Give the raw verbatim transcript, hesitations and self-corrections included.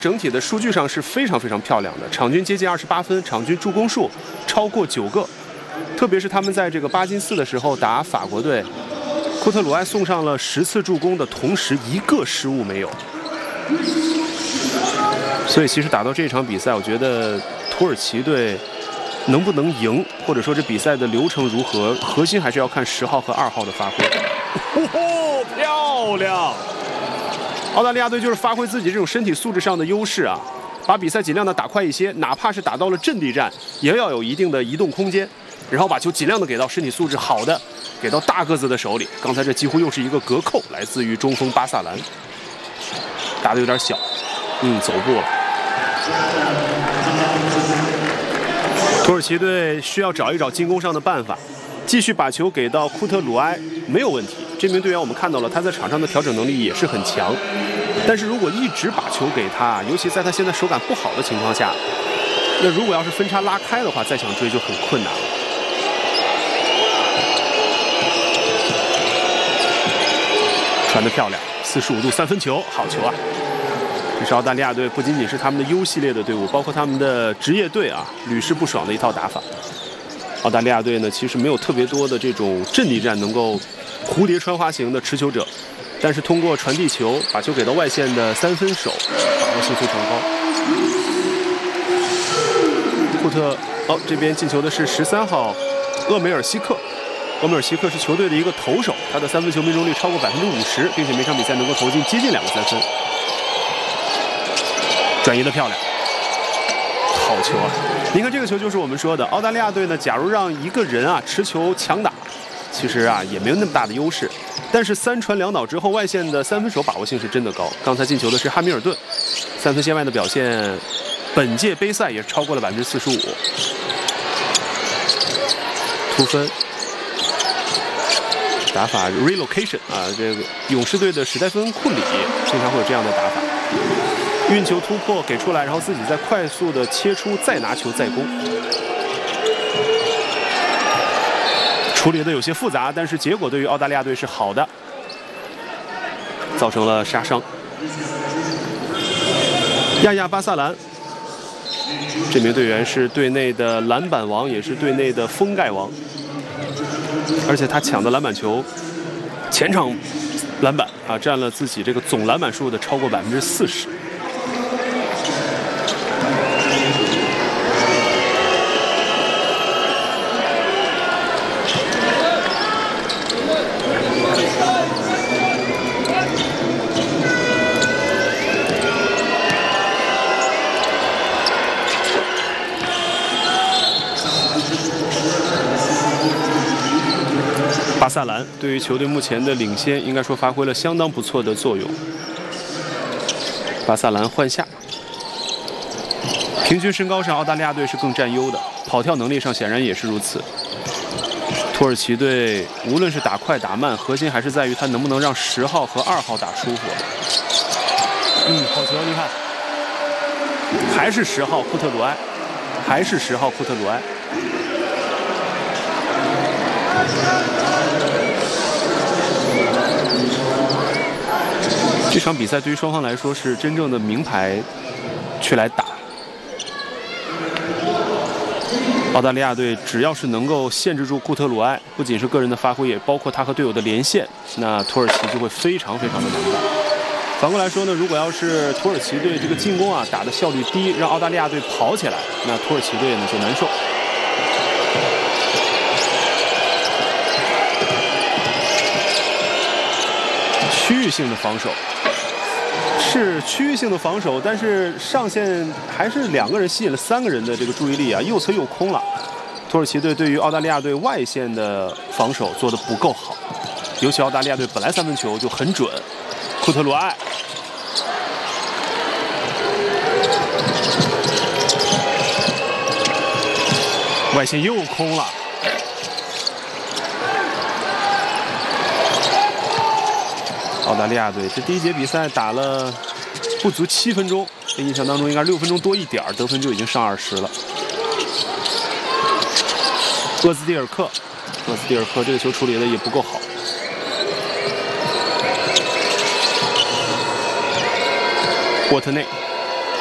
整体的数据上是非常非常漂亮的，场均接近二十八分，场均助攻数超过九个。特别是他们在这个八进四的时候打法国队，库特鲁埃送上了十次助攻的同时，一个失误没有。所以其实打到这场比赛，我觉得土耳其队能不能赢，或者说这比赛的流程如何，核心还是要看十号和二号的发挥。哦，漂亮！澳大利亚队就是发挥自己这种身体素质上的优势啊，把比赛尽量的打快一些，哪怕是打到了阵地战，也要有一定的移动空间，然后把球尽量的给到身体素质好的，给到大个子的手里。刚才这几乎又是一个隔扣，来自于中锋巴萨兰，打得有点小，嗯，走步了。土耳其队需要找一找进攻上的办法，继续把球给到库特鲁埃没有问题。这名队员我们看到了他在场上的调整能力也是很强，但是如果一直把球给他，尤其在他现在手感不好的情况下，那如果要是分差拉开的话，再想追就很困难了。传得漂亮，四十五度三分球，好球啊！这是澳大利亚队，不仅仅是他们的 U 系列的队伍，包括他们的职业队啊，屡试不爽的一套打法。澳大利亚队呢，其实没有特别多的这种阵地战能够蝴蝶穿花型的持球者，但是通过传递球，把球给到外线的三分手，把握性非常高。库特，哦，这边进球的是十三号厄梅尔西克。厄梅尔西克是球队的一个投手，他的三分球命中率超过百分之五十，并且每场比赛能够投进接近两个三分。转移的漂亮，好球啊！您看这个球就是我们说的，澳大利亚队呢，假如让一个人啊持球强打，其实啊也没有那么大的优势。但是三传两倒之后，外线的三分手把握性是真的高。刚才进球的是哈密尔顿，三分线外的表现，本届杯赛也超过了百分之四十五。突分。打法 relocation 啊，这个勇士队的史黛芬·库里经常会有这样的打法，运球突破给出来，然后自己再快速的切出，再拿球再攻，处理的有些复杂，但是结果对于澳大利亚队是好的，造成了杀伤。亚亚巴萨兰这名队员是队内的篮板王，也是队内的封盖王。而且他抢的篮板球，前场篮板啊，占了自己这个总篮板数的超过百分之四十。巴萨兰对于球队目前的领先，应该说发挥了相当不错的作用。巴萨兰换下，平均身高上澳大利亚队是更占优的，跑跳能力上显然也是如此。土耳其队无论是打快打慢，核心还是在于他能不能让十号和二号打舒服。嗯，好球！你看，还是十号库特鲁埃，还是十号库特鲁埃。这场比赛对于双方来说是真正的名牌去来打。澳大利亚队只要是能够限制住库特鲁埃，不仅是个人的发挥，也包括他和队友的连线，那土耳其就会非常非常的难打。反过来说呢，如果要是土耳其队这个进攻啊打的效率低，让澳大利亚队跑起来，那土耳其队呢就难受。区域性的防守是区域性的防守，但是上线还是两个人吸引了三个人的这个注意力啊，右侧又空了。土耳其队对于澳大利亚队外线的防守做得不够好，尤其澳大利亚队本来三分球就很准。库特鲁埃，外线又空了。澳大利亚队这第一节比赛打了不足七分钟，印象当中应该六分钟多一点，得分就已经上二十了。厄兹蒂尔克，厄兹蒂尔克这个球处理的也不够好。沃特内。